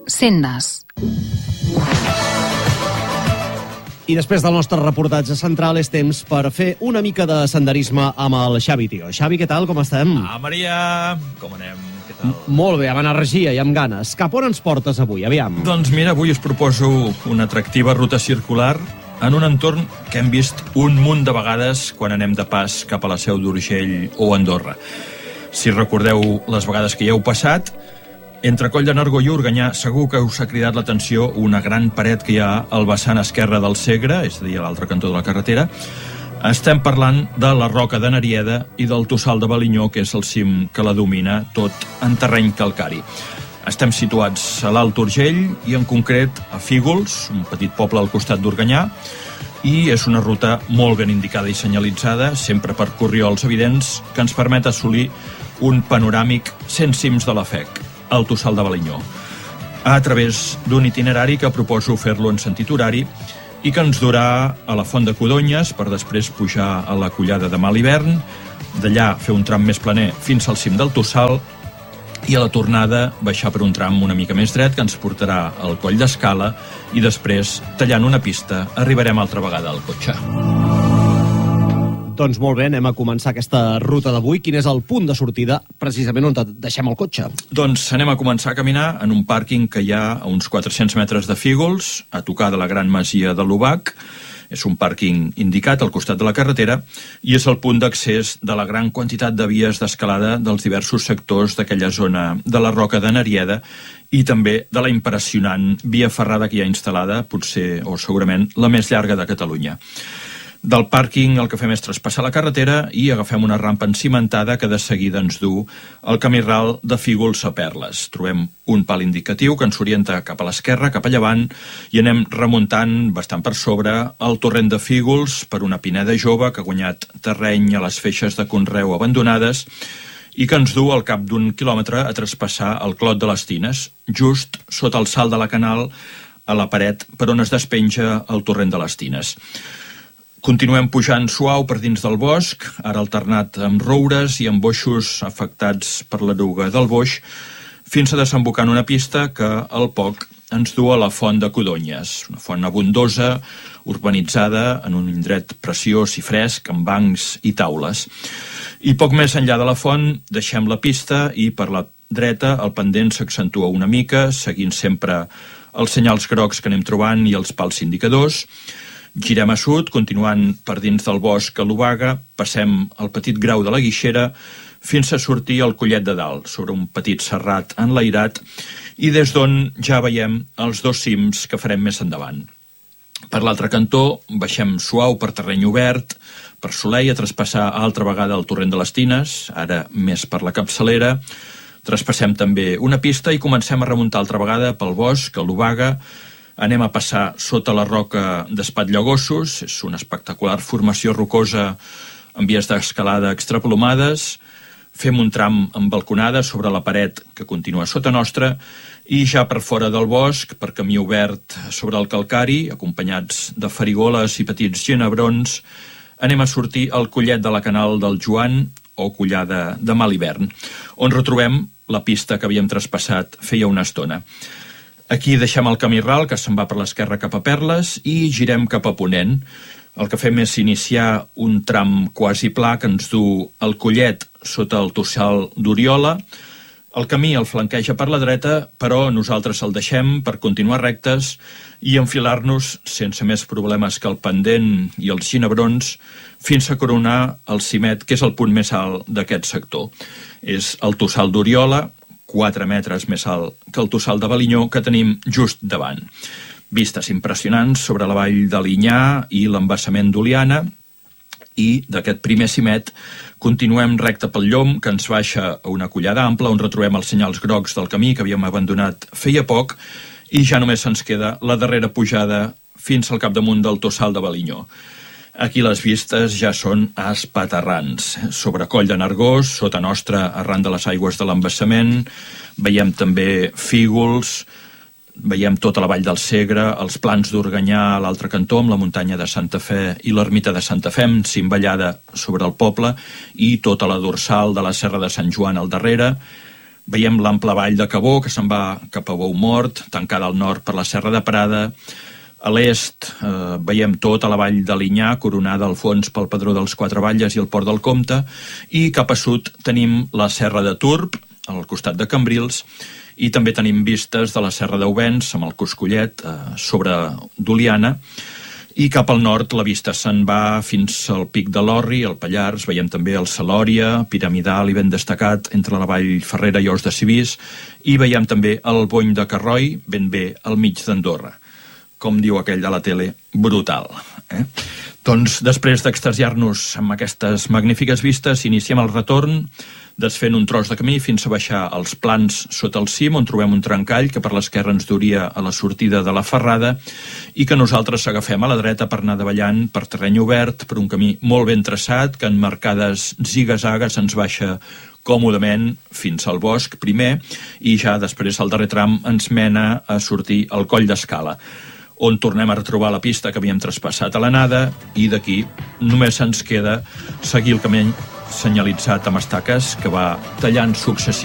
Sendes. I després del nostre reportatge central és temps per fer una mica de senderisme amb el Xavi Tio. Xavi, què tal? Com estem? Maria, com anem? Què tal? Molt bé, amb energia i amb ganes. Cap on ens portes avui? Aviam. Doncs mira, avui us proposo una atractiva ruta circular en un entorn que hem vist un munt de vegades quan anem de pas cap a la Seu d'Urgell o Andorra. Si recordeu les vegades que hi heu passat, entre Coll de Nargó i Organyà segur que us ha cridat l'atenció una gran paret que hi ha al vessant esquerre del Segre, és a dir, a l'altre cantó de la carretera. Estem parlant de la Roca de Narieda i del Tossal de Balinyó, que és el cim que la domina, tot en terreny calcari. Estem situats a l'Alt Urgell i en concret a Fígols, un petit poble al costat d'Organyà, i és una ruta molt ben indicada i senyalitzada, sempre per corriols evidents, que ens permet assolir un panoràmic 100 cims de la FEC, al Tossal de Balinyó, a través d'un itinerari que proposo fer-lo en sentit horari i que ens durà a la Font de Codonyes per després pujar a la Collada de Malhivern, d'allà fer un tram més planer fins al cim del Tossal i a la tornada baixar per un tram una mica més dret que ens portarà al Coll d'Escala i després, tallant una pista, arribarem altra vegada al cotxe. Doncs molt bé, anem a començar aquesta ruta d'avui. Quin és el punt de sortida precisament on deixem el cotxe? Doncs anem a començar a caminar en un pàrquing que hi ha a uns 400 metres de Fígols, a tocar de la gran masia de l'Obac. És un pàrquing indicat al costat de la carretera i és el punt d'accés de la gran quantitat de vies d'escalada dels diversos sectors d'aquella zona de la Roca de Narieda i també de la impressionant via ferrada que hi ha instal·lada, potser o segurament la més llarga de Catalunya. Del pàrquing el que fem és traspassar la carretera i agafem una rampa encimentada que de seguida ens du al camí ral de Fígols a Perles. Trobem un pal indicatiu que ens orienta cap a l'esquerra, cap a llevant, i anem remuntant bastant per sobre el torrent de Fígols per una pineda jove que ha guanyat terreny a les feixes de conreu abandonades i que ens du al cap d'un quilòmetre a traspassar el Clot de les Tines, just sota el salt de la Canal a la paret per on es despenja el torrent de les Tines. Continuem pujant suau per dins del bosc, ara alternat amb roures i amb boixos afectats per l'eruga del boix, fins a desembocar en una pista que, al poc, ens du a la Font de Codonyes, una font abundosa, urbanitzada, en un indret preciós i fresc, amb bancs i taules. I poc més enllà de la font, deixem la pista i per la dreta el pendent s'accentua una mica, seguint sempre els senyals grocs que anem trobant i els pals indicadors. Girem a sud, continuant per dins del bosc a l'Obaga, passem el petit grau de la Guixera fins a sortir al Collet de Dalt, sobre un petit serrat enlairat, i des d'on ja veiem els dos cims que farem més endavant. Per l'altre cantó, baixem suau per terreny obert, per Soleil, a traspassar altra vegada el torrent de les Tines, ara més per la capçalera. Traspassem també una pista i comencem a remuntar altra vegada pel bosc a l'Obaga. Anem a passar sota la roca d'Espatllagossos, és una espectacular formació rocosa amb vies d'escalada extraplomades. Fem un tram amb balconada sobre la paret que continua sota nostra i ja per fora del bosc, per camí obert sobre el calcari, acompanyats de farigoles i petits ginebrons, anem a sortir al Collet de la Canal del Joan o Collada de Malhivern, on retrobem la pista que havíem traspassat feia una estona. Aquí deixem el camí ral, que se'n va per l'esquerra cap a Perles, i girem cap a ponent. El que fem és iniciar un tram quasi pla que ens du al Collet sota el Tossal d'Oriola. El camí el flanqueja per la dreta, però nosaltres el deixem per continuar rectes i enfilar-nos, sense més problemes que el pendent i els ginebrons, fins a coronar el cimet, que és el punt més alt d'aquest sector. És el Tossal d'Oriola, 4 metres més alt que el Tossal de Balinyó, que tenim just davant. Vistes impressionants sobre la vall de l'Inyà i l'embassament d'Oliana, i d'aquest primer cimet continuem recte pel Llom, que ens baixa a una collada ampla on retrobem els senyals grocs del camí que havíem abandonat feia poc, i ja només ens queda la darrera pujada fins al capdamunt del Tossal de Balinyó. Aquí les vistes ja són espaterrants. Sobre Coll de Nargó, sota nostra, arran de les aigües de l'embassament, veiem també Fígols, veiem tota la vall del Segre, els plans d'Organyà a l'altre cantó, amb la muntanya de Santa Fe i l'ermita de Santa Fe, cimbellada sobre el poble, i tota la dorsal de la Serra de Sant Joan al darrere. Veiem l'ample vall de Cabó, que se'n va cap a Boumort, tancada al nord per la Serra de Prada. A l'est veiem tota la vall de Linyà, coronada al fons pel Pedró dels Quatre Valles i el Port del Comte, i cap a sud tenim la Serra de Turb, al costat de Cambrils, i també tenim vistes de la Serra d'Auvens, amb el Coscollet, sobre d'Oliana, i cap al nord la vista se'n va fins al Pic de l'Orri, el Pallars, veiem també el Salòria, piramidal i ben destacat entre la Vall Ferrera i Os de Civís, i veiem també el Bony de Carroi, ben bé al mig d'Andorra. Com diu aquell de la tele, brutal. Doncs després d'extasiar-nos amb aquestes magnífiques vistes, iniciem el retorn, desfent un tros de camí fins a baixar els Plans sota el cim, on trobem un trencall que per l'esquerra ens duria a la sortida de la Ferrada i que nosaltres agafem a la dreta per anar davallant per terreny obert, per un camí molt ben traçat, que en marcades ziga-zagues ens baixa còmodament fins al bosc primer i ja després el darrer tram ens mena a sortir al Coll d'Escala, on tornem a retrobar la pista que havíem traspassat a l'anada i d'aquí només ens queda seguir el camí senyalitzat amb estaques que va tallant successivament